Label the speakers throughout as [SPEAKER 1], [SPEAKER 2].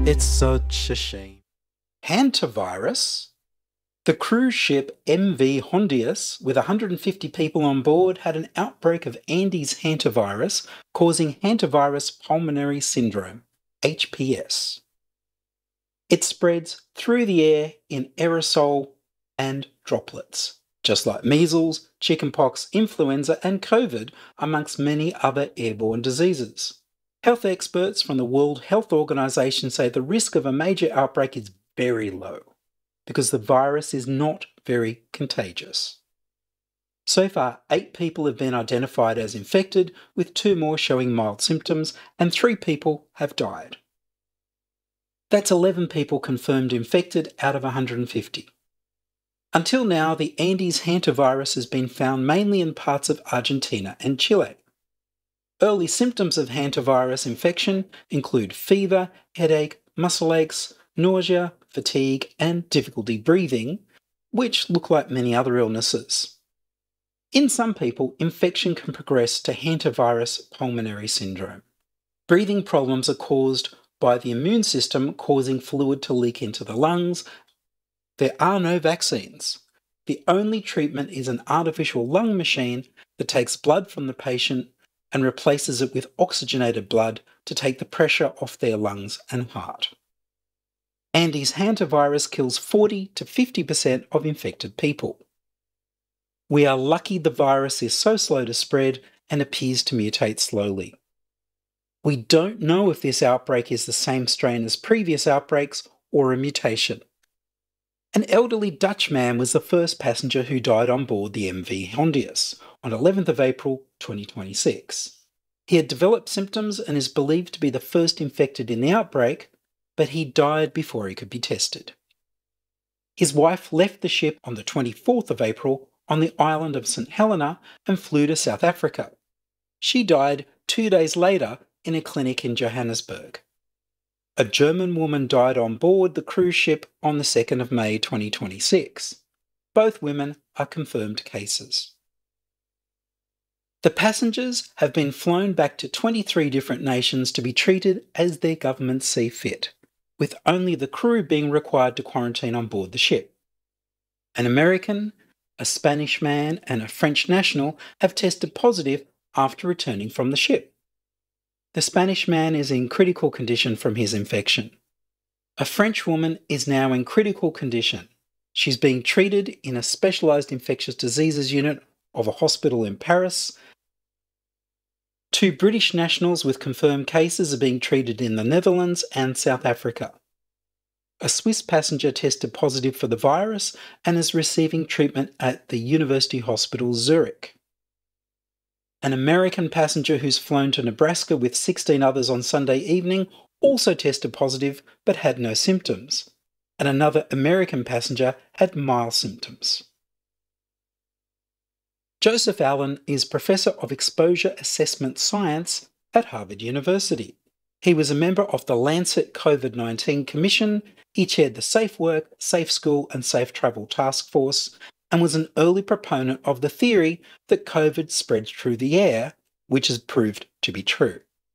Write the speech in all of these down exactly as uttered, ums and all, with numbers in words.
[SPEAKER 1] It's such a shame. Hantavirus. The cruise ship M V Hondius, with one hundred fifty people on board, had an outbreak of Andes hantavirus, causing hantavirus pulmonary syndrome, H P S. It spreads through the air in aerosol and droplets, just like measles, chickenpox, influenza, and COVID, amongst many other airborne diseases. Health experts from the World Health Organization say the risk of a major outbreak is very low, because the virus is not very contagious. So far, eight people have been identified as infected, with two more showing mild symptoms, and three people have died. That's eleven people confirmed infected out of one hundred fifty. Until now, the Andes hantavirus has been found mainly in parts of Argentina and Chile. Early symptoms of hantavirus infection include fever, headache, muscle aches, nausea, fatigue, and difficulty breathing, which look like many other illnesses. In some people, infection can progress to hantavirus pulmonary syndrome. Breathing problems are caused by the immune system causing fluid to leak into the lungs. There are no vaccines. The only treatment is an artificial lung machine that takes blood from the patient and replaces it with oxygenated blood to take the pressure off their lungs and heart. Andes hantavirus kills forty to fifty percent of infected people. We are lucky the virus is so slow to spread and appears to mutate slowly. We don't know if this outbreak is the same strain as previous outbreaks or a mutation. An elderly Dutch man was the first passenger who died on board the M V Hondius on eleventh of April twenty twenty-six. He had developed symptoms and is believed to be the first infected in the outbreak, but he died before he could be tested. His wife left the ship on the twenty-fourth of April on the island of Saint Helena and flew to South Africa. She died two days later in a clinic in Johannesburg. A German woman died on board the cruise ship on the second of May twenty twenty-six. Both women are confirmed cases. The passengers have been flown back to twenty-three different nations to be treated as their governments see fit, with only the crew being required to quarantine on board the ship. An American, a Spanish man, and a French national have tested positive after returning from the ship. The Spanish man is in critical condition from his infection. A French woman is now in critical condition. She's being treated in a specialised infectious diseases unit of a hospital in Paris. Two British nationals with confirmed cases are being treated in the Netherlands and South Africa. A Swiss passenger tested positive for the virus and is receiving treatment at the University Hospital Zurich. An American passenger who's flown to Nebraska with sixteen others on Sunday evening also tested positive but had no symptoms, and another American passenger had mild symptoms. Joseph Allen is Professor of Exposure Assessment Science at Harvard University. He was a member of the Lancet COVID nineteen Commission. He chaired the Safe Work, Safe School and Safe Travel Task Force, and was an early proponent of the theory that COVID spreads through the air, which has proved to be true.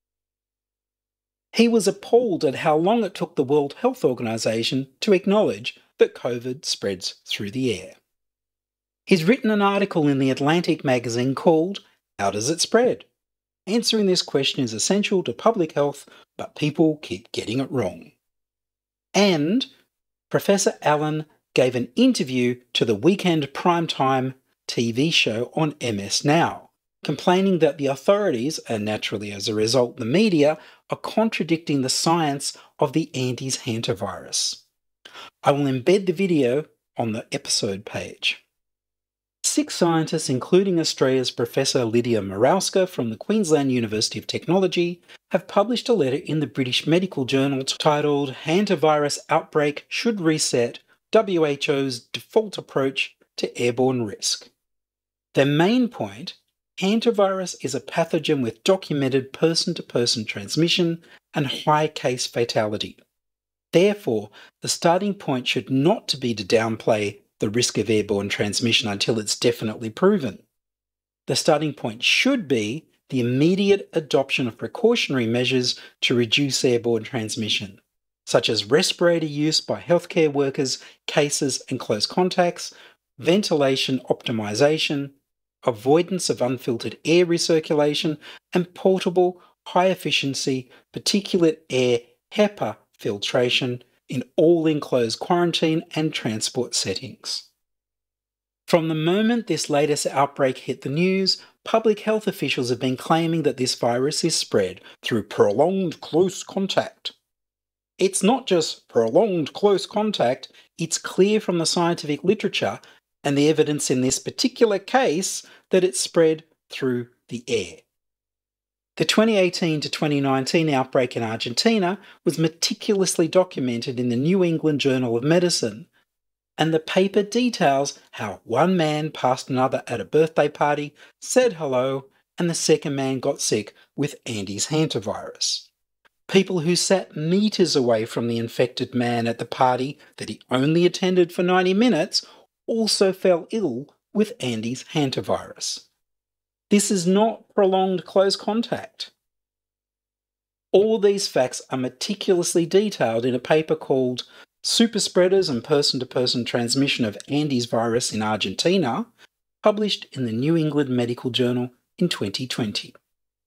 [SPEAKER 1] He was appalled at how long it took the World Health Organization to acknowledge that COVID spreads through the air. He's written an article in The Atlantic magazine called How Does It Spread? Answering this question is essential to public health, but people keep getting it wrong. And Professor Allen gave an interview to the weekend primetime T V show on M S Now, complaining that the authorities, and naturally as a result the media, are contradicting the science of the Andes hantavirus. I will embed the video on the episode page. Six scientists, including Australia's Professor Lydia Marowska from the Queensland University of Technology, have published a letter in the British Medical Journal titled Hantavirus Outbreak Should Reset W H O's Default Approach to Airborne Risk. Their main point, hantavirus is a pathogen with documented person-to-person transmission and high case fatality. Therefore, the starting point should not to be to downplay the risk of airborne transmission until it's definitely proven. The starting point should be the immediate adoption of precautionary measures to reduce airborne transmission. such as respirator use by healthcare workers, cases and close contacts, ventilation optimization, avoidance of unfiltered air recirculation, and portable, high-efficiency particulate air HEPA filtration in all enclosed quarantine and transport settings. From the moment this latest outbreak hit the news, public health officials have been claiming that this virus is spread through prolonged close contact. It's not just prolonged close contact, it's clear from the scientific literature and the evidence in this particular case that it's spread through the air. The twenty eighteen to twenty nineteen outbreak in Argentina was meticulously documented in the New England Journal of Medicine, and the paper details how one man passed another at a birthday party, said hello, and the second man got sick with Andes hantavirus. People who sat metres away from the infected man at the party that he only attended for ninety minutes also fell ill with Andes hantavirus. This is not prolonged close contact. All these facts are meticulously detailed in a paper called Superspreaders and Person-to-Person Transmission of Andes Virus in Argentina, published in the New England Medical Journal in twenty twenty.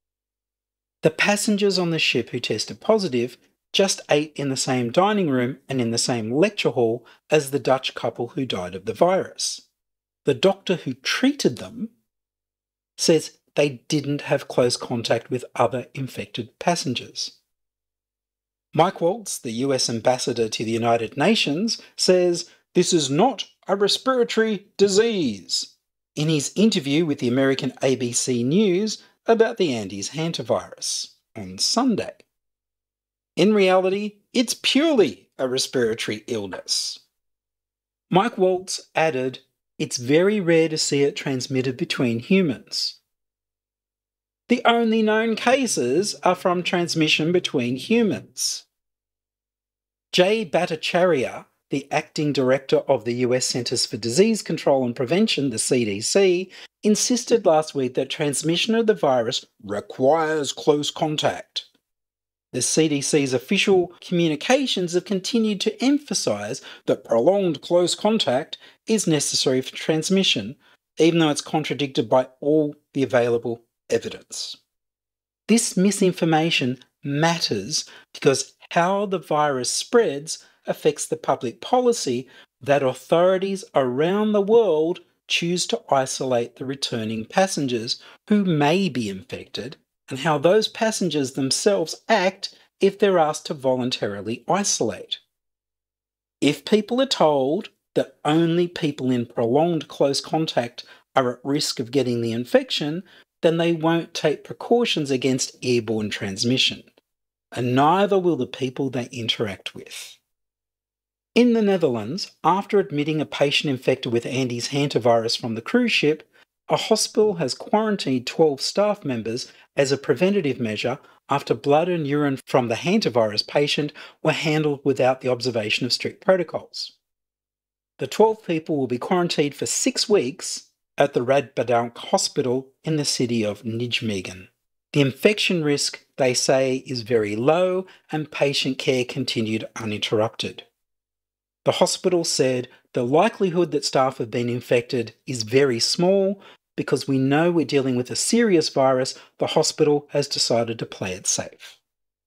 [SPEAKER 1] The passengers on the ship who tested positive just ate in the same dining room and in the same lecture hall as the Dutch couple who died of the virus. The doctor who treated them says they didn't have close contact with other infected passengers. Mike Waltz, the U S ambassador to the United Nations, says this is not a respiratory disease in his interview with the American A B C News about the Andes hantavirus on Sunday. In reality, it's purely a respiratory illness. Mike Waltz added, it's very rare to see it transmitted between humans. The only known cases are from transmission between humans. Jay Bhattacharya, the acting director of the U S Centers for Disease Control and Prevention, the C D C, insisted last week that transmission of the virus requires close contact. The C D C's official communications have continued to emphasise that prolonged close contact is necessary for transmission, even though it's contradicted by all the available evidence. This misinformation matters because how the virus spreads affects the public policy that authorities around the world choose to isolate the returning passengers who may be infected, and how those passengers themselves act if they're asked to voluntarily isolate. If people are told that only people in prolonged close contact are at risk of getting the infection, then they won't take precautions against airborne transmission, and neither will the people they interact with. In the Netherlands, after admitting a patient infected with Andes hantavirus from the cruise ship, a hospital has quarantined twelve staff members as a preventative measure after blood and urine from the hantavirus patient were handled without the observation of strict protocols. The twelve people will be quarantined for six weeks at the Radboudouc Hospital in the city of Nijmegen. The infection risk, they say, is very low and patient care continued uninterrupted. The hospital said the likelihood that staff have been infected is very small because we know we're dealing with a serious virus. The hospital has decided to play it safe.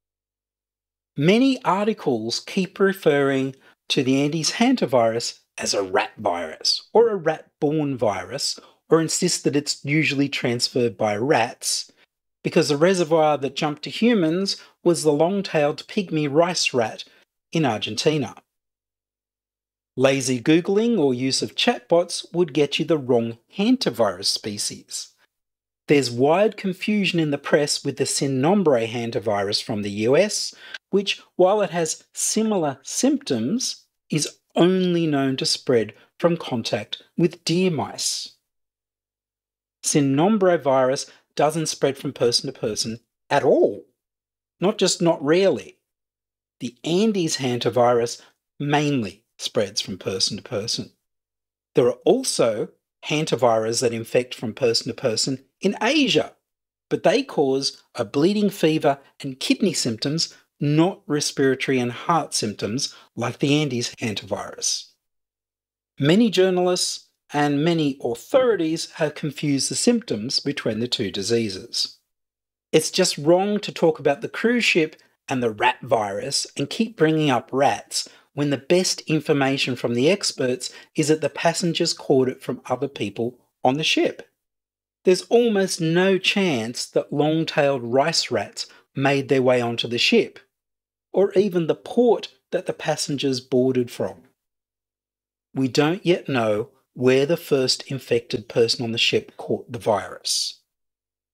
[SPEAKER 1] Many articles keep referring to the Andes hantavirus as a rat virus or a rat-borne virus, or insist that it's usually transferred by rats, because the reservoir that jumped to humans was the long-tailed pygmy rice rat in Argentina. Lazy Googling or use of chatbots would get you the wrong hantavirus species. There's wide confusion in the press with the Synnombre hantavirus from the U S, which, while it has similar symptoms, is only known to spread from contact with deer mice. Synnombre virus doesn't spread from person to person at all, not just not rarely. The Andes hantavirus mainly spreads from person to person. There are also hantavirus that infect from person to person in Asia, but they cause a bleeding fever and kidney symptoms not respiratory and heart symptoms like the Andes hantavirus. Many journalists and many authorities have confused the symptoms between the two diseases. It's just wrong to talk about the cruise ship and the rat virus and keep bringing up rats when the best information from the experts is that the passengers caught it from other people on the ship. There's almost no chance that long-tailed rice rats made their way onto the ship, or even the port that the passengers boarded from. We don't yet know where the first infected person on the ship caught the virus.